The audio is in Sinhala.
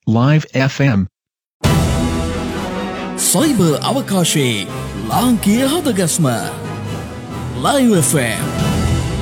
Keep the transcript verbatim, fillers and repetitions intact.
Live F M. සයිබර් අවකාශයේ ලාංකීය හදගස්ම Live එෆ් එම්